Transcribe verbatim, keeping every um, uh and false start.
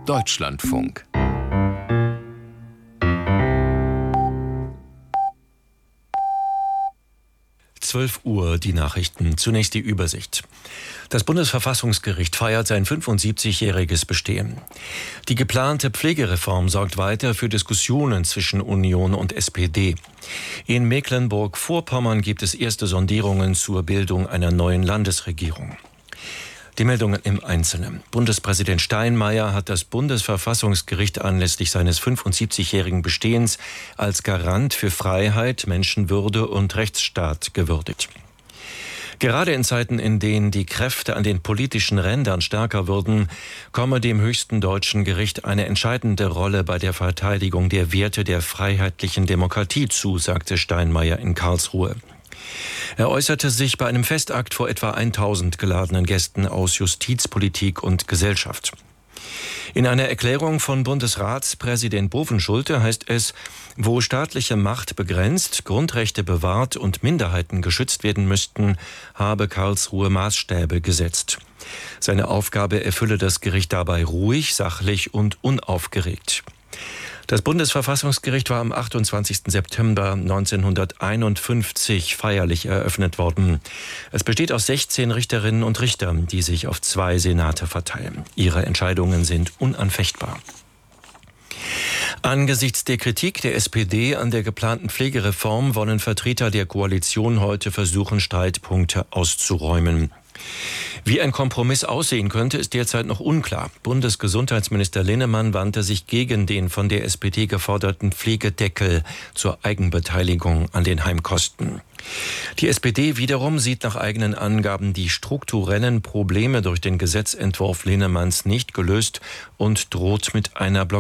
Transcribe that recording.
Deutschlandfunk. zwölf Uhr, die Nachrichten. Zunächst die Übersicht. Das Bundesverfassungsgericht feiert sein fünfundsiebzigjähriges Bestehen. Die geplante Pflegereform sorgt weiter für Diskussionen zwischen Union und S P D. In Mecklenburg-Vorpommern gibt es erste Sondierungen zur Bildung einer neuen Landesregierung. Die Meldungen im Einzelnen. Bundespräsident Steinmeier hat das Bundesverfassungsgericht anlässlich seines fünfundsiebzigjährigen Bestehens als Garant für Freiheit, Menschenwürde und Rechtsstaat gewürdigt. Gerade in Zeiten, in denen die Kräfte an den politischen Rändern stärker würden, komme dem höchsten deutschen Gericht eine entscheidende Rolle bei der Verteidigung der Werte der freiheitlichen Demokratie zu, sagte Steinmeier in Karlsruhe. Er äußerte sich bei einem Festakt vor etwa tausend geladenen Gästen aus Justiz, Politik und Gesellschaft. In einer Erklärung von Bundesratspräsident Bovenschulte heißt es, wo staatliche Macht begrenzt, Grundrechte bewahrt und Minderheiten geschützt werden müssten, habe Karlsruhe Maßstäbe gesetzt. Seine Aufgabe erfülle das Gericht dabei ruhig, sachlich und unaufgeregt. Das Bundesverfassungsgericht war am achtundzwanzigsten September neunzehnhunderteinundfünfzig feierlich eröffnet worden. Es besteht aus sechzehn Richterinnen und Richtern, die sich auf zwei Senate verteilen. Ihre Entscheidungen sind unanfechtbar. Angesichts der Kritik der S P D an der geplanten Pflegereform wollen Vertreter der Koalition heute versuchen, Streitpunkte auszuräumen. Wie ein Kompromiss aussehen könnte, ist derzeit noch unklar. Bundesgesundheitsminister Linnemann wandte sich gegen den von der S P D geforderten Pflegedeckel zur Eigenbeteiligung an den Heimkosten. Die S P D wiederum sieht nach eigenen Angaben die strukturellen Probleme durch den Gesetzentwurf Linnemanns nicht gelöst und droht mit einer Blockade.